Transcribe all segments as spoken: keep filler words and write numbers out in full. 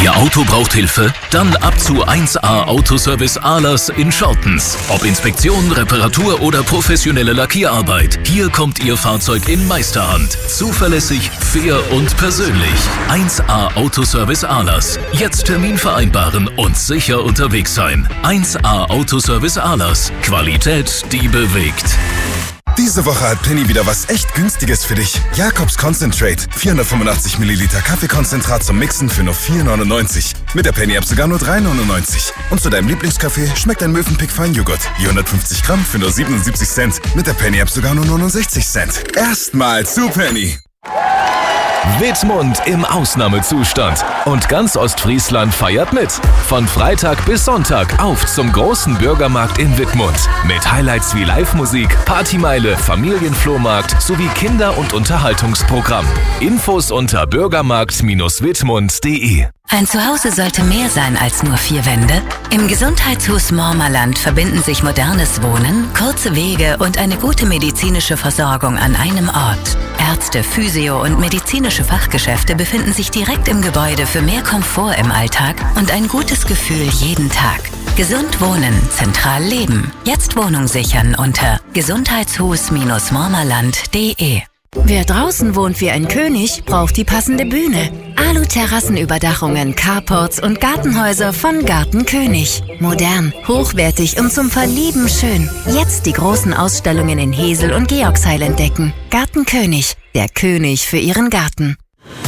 Ihr Auto braucht Hilfe? Dann ab zu eins A Autoservice Ahlers in Schortens. Ob Inspektion, Reparatur oder professionelle Lackierarbeit. Hier kommt Ihr Fahrzeug in Meisterhand. Zuverlässig, fair und persönlich. eins A Autoservice Ahlers. Jetzt Termin vereinbaren und sicher unterwegs sein. eins A Autoservice Ahlers. Qualität, die bewegt. Diese Woche hat Penny wieder was echt Günstiges für dich. Jakobs Concentrate. vierhundertfünfundachtzig Milliliter Kaffeekonzentrat zum Mixen für nur vier neunundneunzig. Mit der Penny-App sogar nur drei neunundneunzig. Und zu deinem Lieblingskaffee schmeckt ein Mövenpick Feinjoghurt. Je hundertfünfzig Gramm für nur siebenundsiebzig Cent. Mit der Penny-App sogar nur neunundsechzig Cent. Erstmal zu Penny. Wittmund im Ausnahmezustand. Und ganz Ostfriesland feiert mit. Von Freitag bis Sonntag auf zum großen Bürgermarkt in Wittmund. Mit Highlights wie Live-Musik, Partymeile, Familienflohmarkt sowie Kinder- und Unterhaltungsprogramm. Infos unter bürgermarkt Bindestrich wittmund punkt de. Ein Zuhause sollte mehr sein als nur vier Wände. Im Gesundheitshus Mormerland verbinden sich modernes Wohnen, kurze Wege und eine gute medizinische Versorgung an einem Ort. Ärzte, Physio- und medizinische Fachgeschäfte befinden sich direkt im Gebäude für mehr Komfort im Alltag und ein gutes Gefühl jeden Tag. Gesund wohnen, zentral leben. Jetzt Wohnung sichern unter gesundheitshus Bindestrich mormerland punkt de. Wer draußen wohnt wie ein König, braucht die passende Bühne. Alu-Terrassenüberdachungen, Carports und Gartenhäuser von Garten König. Modern, hochwertig und zum Verlieben schön. Jetzt die großen Ausstellungen in Hesel und Georgsheil entdecken. Garten König, der König für Ihren Garten.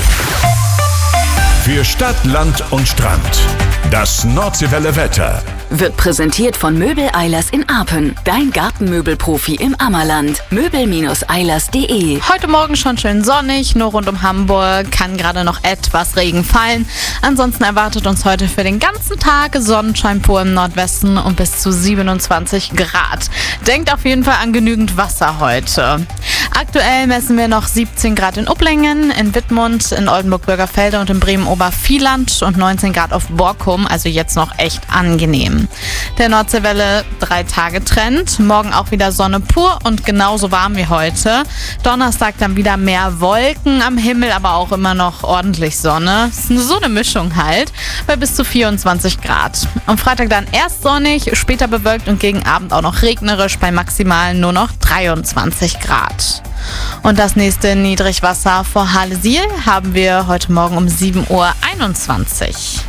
Für Stadt, Land und Strand. Das Nordseewelle Wetter. Wird präsentiert von Möbel Eilers in Arpen. Dein Gartenmöbelprofi im Ammerland. Möbel Eilers punkt de. Heute Morgen schon schön sonnig, nur rund um Hamburg kann gerade noch etwas Regen fallen. Ansonsten erwartet uns heute für den ganzen Tag Sonnenschein pur im Nordwesten und bis zu siebenundzwanzig Grad. Denkt auf jeden Fall an genügend Wasser heute. Aktuell messen wir noch siebzehn Grad in Upplingen, in Wittmund, in Oldenburg-Bürgerfelde und in Bremen-Obervieland und neunzehn Grad auf Borkum, also jetzt noch echt angenehm. Der Nordseewelle drei Tage Trend, morgen auch wieder Sonne pur und genauso warm wie heute. Donnerstag dann wieder mehr Wolken am Himmel, aber auch immer noch ordentlich Sonne. Ist so eine Mischung halt, bei bis zu vierundzwanzig Grad. Am Freitag dann erst sonnig, später bewölkt und gegen Abend auch noch regnerisch, bei maximalen nur noch dreiundzwanzig Grad. Und das nächste Niedrigwasser vor Halesiel haben wir heute Morgen um sieben Uhr einundzwanzig.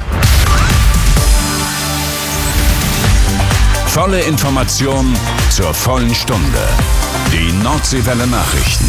Volle Information zur vollen Stunde. Die Nordseewelle Nachrichten.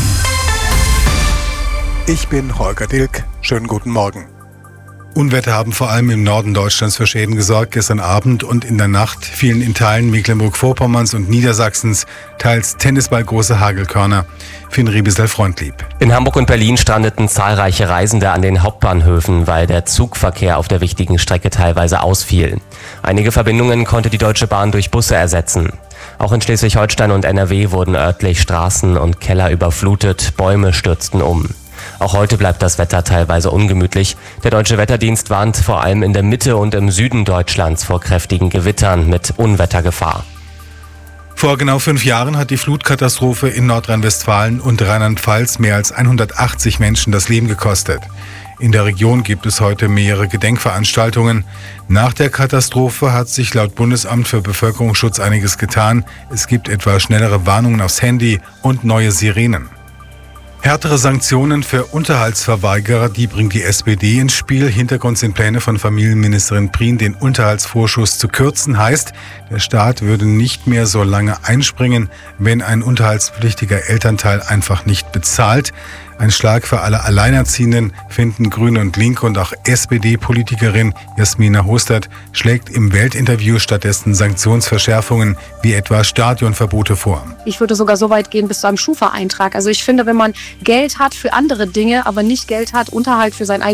Ich bin Holger Dilk. Schönen guten Morgen. Unwetter haben vor allem im Norden Deutschlands für Schäden gesorgt. Gestern Abend und in der Nacht fielen in Teilen Mecklenburg-Vorpommerns und Niedersachsens teils tennisballgroße Hagelkörner. Finn Riebesel-Freundlieb. In Hamburg und Berlin strandeten zahlreiche Reisende an den Hauptbahnhöfen, weil der Zugverkehr auf der wichtigen Strecke teilweise ausfiel. Einige Verbindungen konnte die Deutsche Bahn durch Busse ersetzen. Auch in Schleswig-Holstein und N R W wurden örtlich Straßen und Keller überflutet, Bäume stürzten um. Auch heute bleibt das Wetter teilweise ungemütlich. Der Deutsche Wetterdienst warnt vor allem in der Mitte und im Süden Deutschlands vor kräftigen Gewittern mit Unwettergefahr. Vor genau fünf Jahren hat die Flutkatastrophe in Nordrhein-Westfalen und Rheinland-Pfalz mehr als hundertachtzig Menschen das Leben gekostet. In der Region gibt es heute mehrere Gedenkveranstaltungen. Nach der Katastrophe hat sich laut Bundesamt für Bevölkerungsschutz einiges getan. Es gibt etwa schnellere Warnungen aufs Handy und neue Sirenen. Härtere Sanktionen für Unterhaltsverweigerer, die bringt die S P D ins Spiel. Hintergrund sind Pläne von Familienministerin Prien, den Unterhaltsvorschuss zu kürzen. Heißt, der Staat würde nicht mehr so lange einspringen, wenn ein unterhaltspflichtiger Elternteil einfach nicht bezahlt. Ein Schlag für alle Alleinerziehenden, finden Grüne und Linke, und auch S P D-Politikerin Jasmina Hostert schlägt im Weltinterview stattdessen Sanktionsverschärfungen wie etwa Stadionverbote vor. Ich würde sogar so weit gehen bis zu einem Schufa-Eintrag. Also ich finde, wenn man Geld hat für andere Dinge, aber nicht Geld hat, Unterhalt für sein